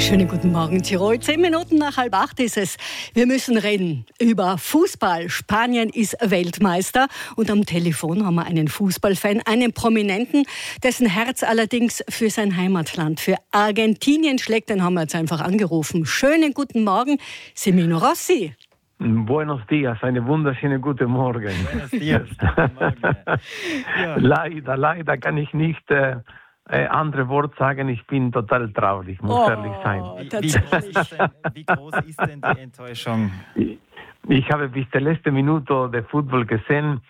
Schönen guten Morgen, Tirol. 10 Minuten nach 7:30 ist es. Wir müssen reden über Fußball. Spanien ist Weltmeister. Und am Telefon haben wir einen Fußballfan, einen Prominenten, dessen Herz allerdings für sein Heimatland, für Argentinien schlägt. Den haben wir jetzt einfach angerufen. Schönen guten Morgen, Semino Rossi. Buenos dias, einen wunderschönen guten Morgen. Buenos dias. Guten Morgen. Ja. Leider kann ich nicht andere Wort sagen. Ich bin total traurig, muss ehrlich sein. Wie groß ist denn die Enttäuschung? Ich habe bis der letzte Minute den Football gesehen.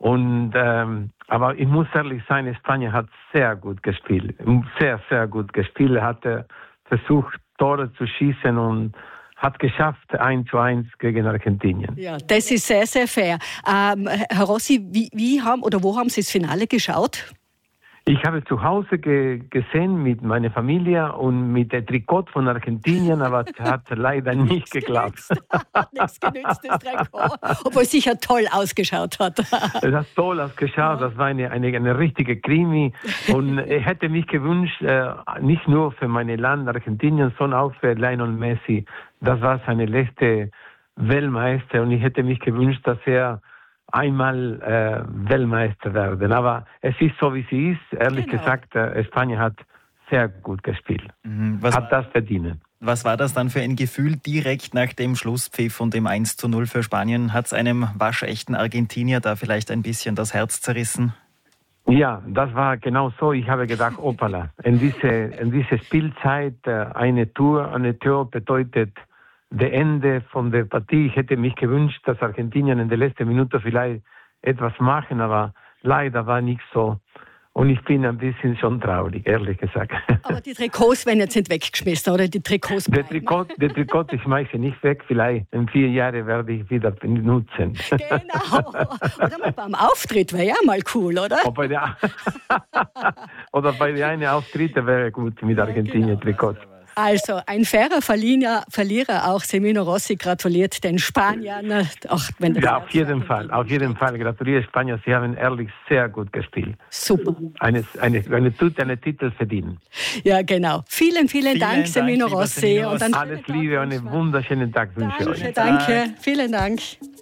Aber ich muss ehrlich sein, Spanien hat sehr gut gespielt. Sehr, sehr gut gespielt. Er hat versucht, Tore zu schießen und hat geschafft 1:1 gegen Argentinien. Ja, das ist sehr, sehr fair. Herr Rossi, wo haben Sie das Finale geschaut? Ich habe zu Hause gesehen mit meiner Familie und mit dem Trikot von Argentinien, aber es hat leider nicht geklappt. Hat nichts genützt, das Trikot, obwohl es sicher toll ausgeschaut hat. Es hat toll ausgeschaut, das war eine richtige Krimi und ich hätte mich gewünscht, nicht nur für mein Land Argentinien, sondern auch für Lionel Messi. Das war seine letzte Weltmeister und ich hätte mich gewünscht, dass er einmal Weltmeister werden. Aber es ist so, wie sie ist. Ehrlich gesagt, Spanien hat sehr gut gespielt. Hat das verdient. Was war das dann für ein Gefühl direkt nach dem Schlusspfiff und dem 1:0 für Spanien? Hat es einem waschechten Argentinier da vielleicht ein bisschen das Herz zerrissen? Ja, das war genau so. Ich habe gedacht, opala, in diese Spielzeit eine Tür bedeutet das Ende von der Partie. Ich hätte mich gewünscht, dass Argentinien in der letzten Minute vielleicht etwas machen, aber leider war nicht so. Und ich bin ein bisschen schon traurig, ehrlich gesagt. Aber die Trikots werden jetzt nicht weggeschmissen, oder? Die Trikots bleiben. Der Trikot, ich schmeiße nicht weg. Vielleicht in 4 Jahren werde ich wieder benutzen. Genau. Oder mal beim Auftritt wäre ja mal cool, oder? Oder bei der einen Auftritt wäre gut mit Argentinien-Trikot. Also ein fairer Verlierer, auch Semino Rossi gratuliert den Spaniern. Auch wenn ja, auf jeden Fall. Gratuliere Spanier, sie haben ehrlich sehr gut gespielt. Super. Eine Titel verdienen. Ja, genau. Vielen Dank, Semino Rossi. Und dann alles Liebe und einen wunderschönen Tag wünsche ich euch. Danke. Vielen Dank.